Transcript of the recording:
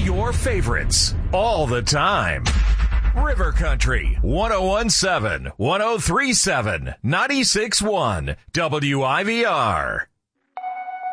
Your favorites all the time. River Country 1017, 1037, 96.1 WIVR.